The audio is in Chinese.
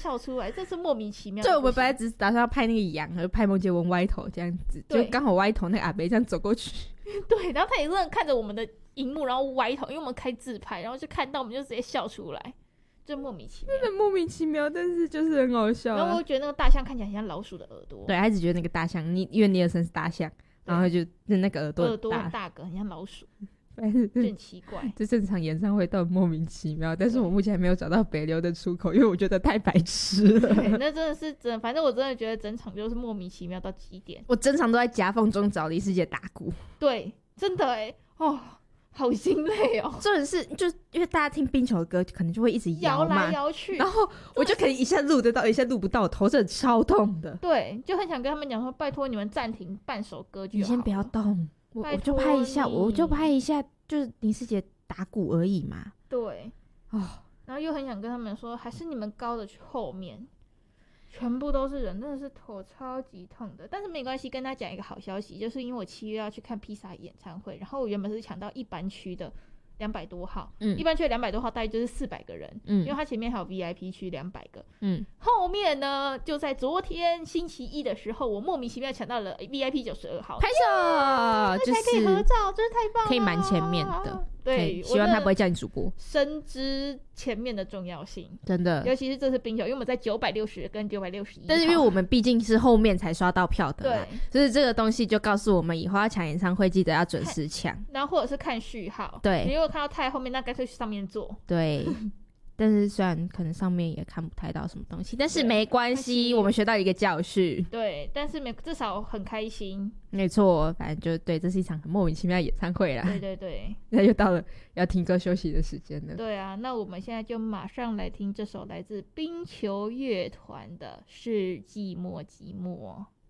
笑出来，这是莫名其妙。 对，我们本来只是打算要拍那个羊，和拍梦洁文歪头这样子，就刚好歪头那个阿伯这样走过去。 对，然后他也真的看着我们的荧幕，然后歪头，因为我们开自拍，然后就看到我们就直接笑出来，就莫名其妙， 真的莫名其妙，但是就是很好笑、啊。 然后我觉得那个大象看起来很像老鼠的耳朵， 对，他一直觉得那个大象，因为尼尔森是大象，然后就那个耳朵很大个，很像老鼠。 就很奇怪， 这整场演唱会都很莫名其妙，但是我目前还没有找到北流的出口，因为我觉得太白痴了。 对，那真的是反正我真的觉得整场就是莫名其妙到极点。 我整场都在夹缝中找李世杰打鼓。 对，真的哦，好心累哦。 重点是，就因为大家听冰球的歌，可能就会一直摇来摇去， 然后我就可以一下录得到，一下录不到，头真的超痛的。 对，就很想跟他们讲说，拜托你们暂停半首歌就好， 你先不要动。我就拍一下，就是林世杰打鼓而已嘛。 对，然后又很想跟他们说，还是你们高的去后面，全部都是人，真的是头超级痛的。但是没关系，跟他讲一个好消息，就是因为我7月要去看披萨演唱会，然后我原本是抢到一般区的200多号，一般区的200多号大概就是400个人，因为它前面还有 VIP 区200个，后面呢就在昨天星期一的时候，我莫名其妙抢到了 VIP 92号， 拍手， 就是可以合照，真是太棒了， 可以蛮前面的。对，希望他不会叫你主播。 深知前面的重要性， 真的， 尤其是这次冰球，因为我们在960跟961， 但是因为我们毕竟是后面才刷到票的啦， 对， 所以这个东西就告诉我们以后要抢演唱会，记得要准时抢， 然后或者是看序号。 对， 你如果看到太后面，那干脆去上面坐。 对。但是虽然可能上面也看不太到什么东西，但是没关系，我们学到一个教训。 对，但是至少很开心。 没错，反正就对，这是一场很莫名其妙的演唱会啦。 对对对， 那就到了要听歌休息的时间了。 对啊，那我们现在就马上来听这首来自冰球乐团的《是寂寞寂寞》。